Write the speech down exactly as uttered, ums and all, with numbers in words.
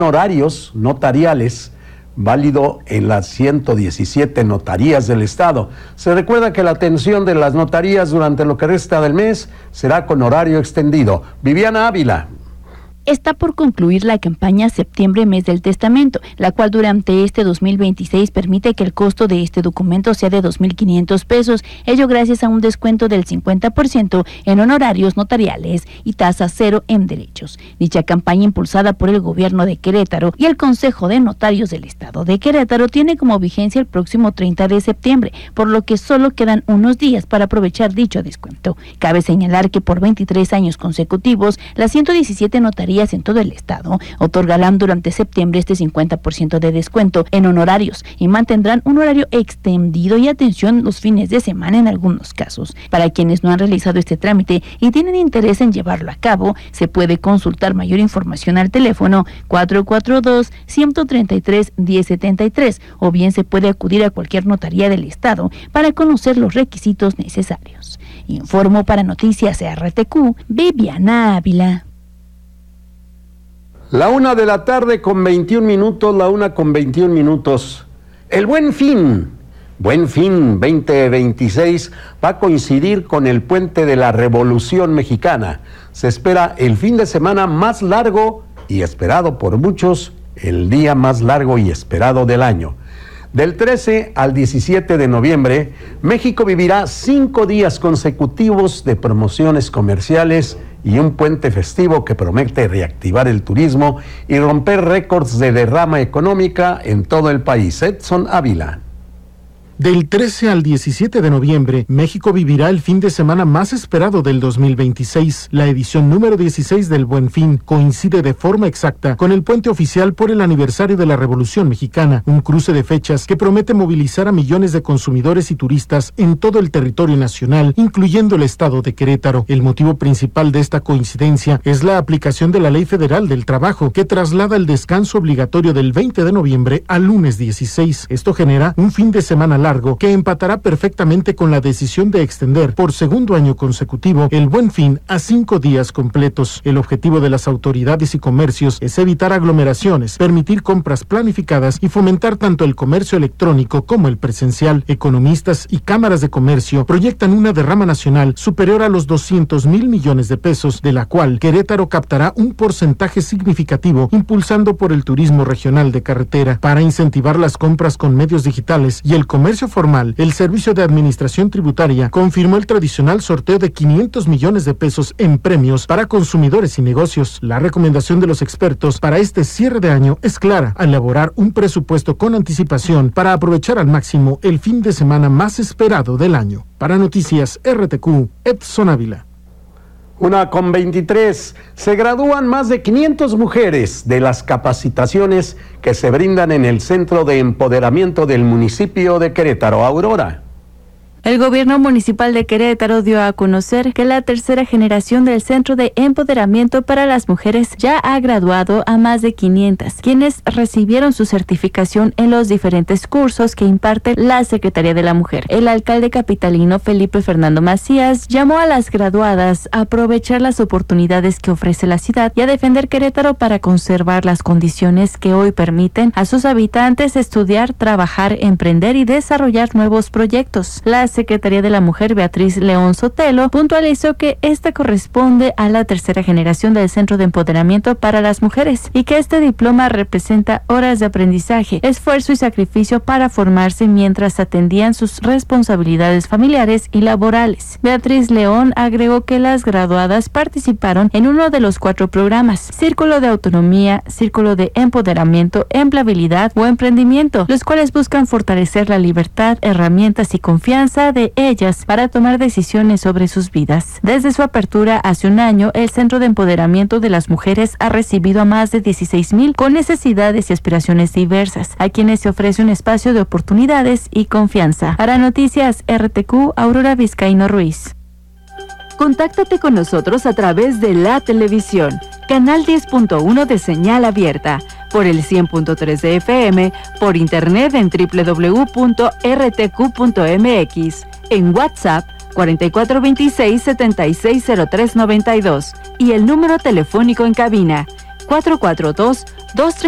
Horarios notariales válido en las ciento diecisiete notarías del estado. Se recuerda que la atención de las notarías durante lo que resta del mes será con horario extendido. Viviana Ávila. Está por concluir la campaña Septiembre Mes del Testamento, la cual durante este dos mil veintiséis permite que el costo de este documento sea de dos mil quinientos pesos, ello gracias a un descuento del cincuenta por ciento en honorarios notariales y tasa cero en derechos. Dicha campaña, impulsada por el gobierno de Querétaro y el Consejo de Notarios del Estado de Querétaro, tiene como vigencia el próximo treinta de septiembre, por lo que solo quedan unos días para aprovechar dicho descuento. Cabe señalar que por veintitrés años consecutivos, las ciento diecisiete notarías en todo el estado otorgarán durante septiembre este cincuenta por ciento de descuento en honorarios y mantendrán un horario extendido y atención los fines de semana en algunos casos. Para quienes no han realizado este trámite y tienen interés en llevarlo a cabo, se puede consultar mayor información al teléfono cuatro cuatro dos, uno tres tres, uno cero siete tres o bien se puede acudir a cualquier notaría del estado para conocer los requisitos necesarios. Informo para Noticias R T Q, Viviana Ávila. La una de la tarde con veintiún minutos, la una con veintiún minutos. El Buen Fin, Buen Fin veinte veintiséis va a coincidir con el puente de la Revolución Mexicana. Se espera el fin de semana más largo y esperado por muchos, el día más largo y esperado del año. Del trece al diecisiete de noviembre, México vivirá cinco días consecutivos de promociones comerciales y un puente festivo que promete reactivar el turismo y romper récords de derrama económica en todo el país. Edson Ávila. Del trece al diecisiete de noviembre, México vivirá el fin de semana más esperado del dos mil veintiséis. La edición número dieciséis del Buen Fin coincide de forma exacta con el puente oficial por el aniversario de la Revolución Mexicana, un cruce de fechas que promete movilizar a millones de consumidores y turistas en todo el territorio nacional, incluyendo el estado de Querétaro. El motivo principal de esta coincidencia es la aplicación de la Ley Federal del Trabajo, que traslada el descanso obligatorio del veinte de noviembre al lunes dieciséis. Esto genera un fin de semana largo que empatará perfectamente con la decisión de extender por segundo año consecutivo el Buen Fin a cinco días completos. El objetivo de las autoridades y comercios es evitar aglomeraciones, permitir compras planificadas y fomentar tanto el comercio electrónico como el presencial. Economistas y cámaras de comercio proyectan una derrama nacional superior a los doscientos mil millones de pesos, de la cual Querétaro captará un porcentaje significativo, impulsando por el turismo regional de carretera. Para incentivar las compras con medios digitales y el comercio formal, el Servicio de Administración Tributaria confirmó el tradicional sorteo de quinientos millones de pesos en premios para consumidores y negocios. La recomendación de los expertos para este cierre de año es clara: elaborar un presupuesto con anticipación para aprovechar al máximo el fin de semana más esperado del año. Para Noticias R T Q, Edson Ávila. Una con veintitrés. Se gradúan más de quinientas mujeres de las capacitaciones que se brindan en el Centro de Empoderamiento del municipio de Querétaro. Aurora. El gobierno municipal de Querétaro dio a conocer que la tercera generación del Centro de Empoderamiento para las Mujeres ya ha graduado a más de quinientas, quienes recibieron su certificación en los diferentes cursos que imparte la Secretaría de la Mujer. El alcalde capitalino Felipe Fernando Macías llamó a las graduadas a aprovechar las oportunidades que ofrece la ciudad y a defender Querétaro para conservar las condiciones que hoy permiten a sus habitantes estudiar, trabajar, emprender y desarrollar nuevos proyectos. La Secretaría de la Mujer, Beatriz León Sotelo, puntualizó que esta corresponde a la tercera generación del Centro de Empoderamiento para las Mujeres y que este diploma representa horas de aprendizaje, esfuerzo y sacrificio para formarse mientras atendían sus responsabilidades familiares y laborales. Beatriz León agregó que las graduadas participaron en uno de los cuatro programas: Círculo de Autonomía, Círculo de Empoderamiento, Empleabilidad o Emprendimiento, los cuales buscan fortalecer la libertad, herramientas y confianza de ellas para tomar decisiones sobre sus vidas. Desde su apertura hace un año, el Centro de Empoderamiento de las Mujeres ha recibido a más de dieciséis mil con necesidades y aspiraciones diversas, a quienes se ofrece un espacio de oportunidades y confianza. Para Noticias R T Q, Aurora Vizcaíno Ruiz. Contáctate con nosotros a través de la televisión, canal diez punto uno de señal abierta, por el cien punto tres de F M, por internet en doble u doble u doble u punto r t q punto m x, en WhatsApp cuatro cuatro dos seis, siete seis cero tres nueve dos y el número telefónico en cabina cuatro cuatro dos, dos tres